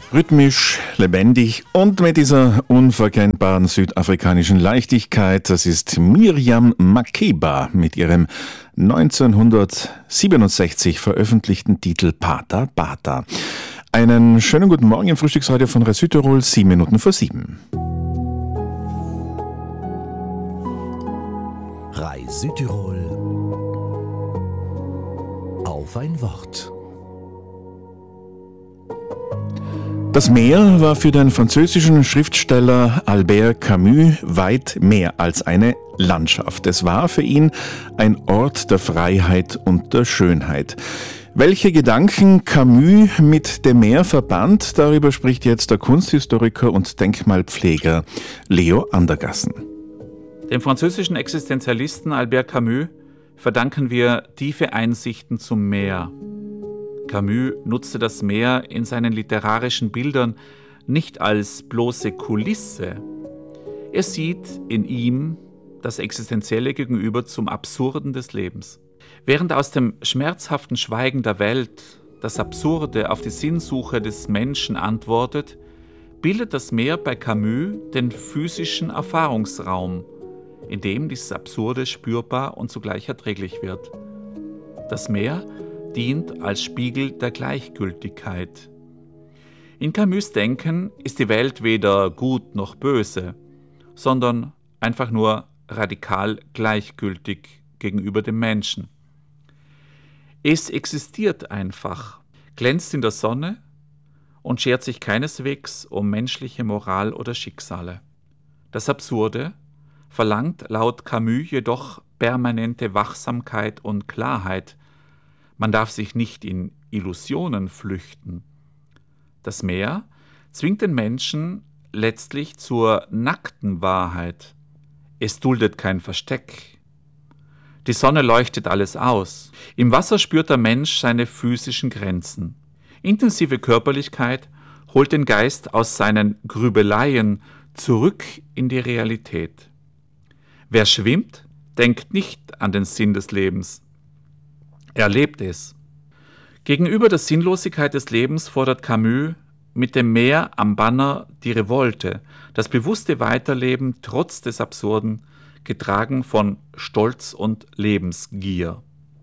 Rhythmisch, lebendig und mit dieser unverkennbaren südafrikanischen Leichtigkeit. Das ist Miriam Makeba mit ihrem 1967 veröffentlichten Titel Pata Pata. Einen schönen guten Morgen im Frühstücksradio von Rai Südtirol, 7:07. Rai Südtirol auf ein Wort. Das Meer war für den französischen Schriftsteller Albert Camus weit mehr als eine Landschaft. Es war für ihn ein Ort der Freiheit und der Schönheit. Welche Gedanken Camus mit dem Meer verband, darüber spricht jetzt der Kunsthistoriker und Denkmalpfleger Leo Andergassen. Dem französischen Existenzialisten Albert Camus verdanken wir tiefe Einsichten zum Meer. Camus nutzte das Meer in seinen literarischen Bildern nicht als bloße Kulisse. Er sieht in ihm das Existenzielle gegenüber zum Absurden des Lebens. Während aus dem schmerzhaften Schweigen der Welt das Absurde auf die Sinnsuche des Menschen antwortet, bildet das Meer bei Camus den physischen Erfahrungsraum, in dem dieses Absurde spürbar und zugleich erträglich wird. Das Meer dient als Spiegel der Gleichgültigkeit. In Camus' Denken ist die Welt weder gut noch böse, sondern einfach nur radikal gleichgültig gegenüber dem Menschen. Es existiert einfach, glänzt in der Sonne und schert sich keineswegs um menschliche Moral oder Schicksale. Das Absurde verlangt laut Camus jedoch permanente Wachsamkeit und Klarheit. Man darf sich nicht in Illusionen flüchten. Das Meer zwingt den Menschen letztlich zur nackten Wahrheit. Es duldet kein Versteck. Die Sonne leuchtet alles aus. Im Wasser spürt der Mensch seine physischen Grenzen. Intensive Körperlichkeit holt den Geist aus seinen Grübeleien zurück in die Realität. Wer schwimmt, denkt nicht an den Sinn des Lebens. Er lebt es. Gegenüber der Sinnlosigkeit des Lebens fordert Camus mit dem Meer am Banner die Revolte, das bewusste Weiterleben trotz des Absurden, getragen von Stolz und Lebensgier.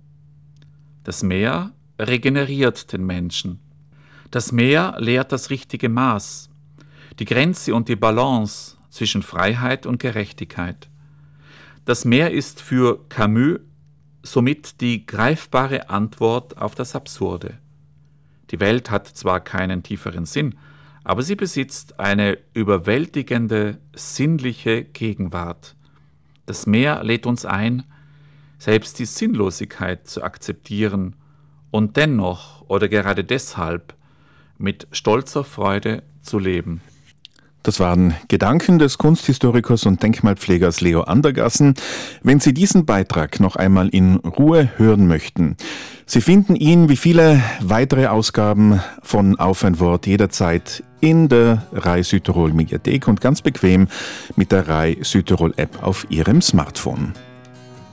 Das Meer regeneriert den Menschen. Das Meer lehrt das richtige Maß, die Grenze und die Balance zwischen Freiheit und Gerechtigkeit. Das Meer ist für Camus somit die greifbare Antwort auf das Absurde. Die Welt hat zwar keinen tieferen Sinn, aber sie besitzt eine überwältigende sinnliche Gegenwart. Das Meer lädt uns ein, selbst die Sinnlosigkeit zu akzeptieren und dennoch oder gerade deshalb mit stolzer Freude zu leben. Das waren Gedanken des Kunsthistorikers und Denkmalpflegers Leo Andergassen. Wenn Sie diesen Beitrag noch einmal in Ruhe hören möchten, Sie finden ihn wie viele weitere Ausgaben von Auf ein Wort jederzeit in der Rai Südtirol Mediathek und ganz bequem mit der Rai Südtirol App auf Ihrem Smartphone.